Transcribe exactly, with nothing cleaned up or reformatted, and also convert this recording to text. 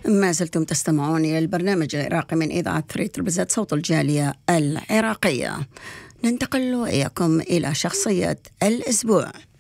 ما زلتم تستمعون إلى البرنامج العراقي من إذاعة ثري تربزات صوت الجالية العراقية. ننتقل إياكم إلى شخصية الأسبوع.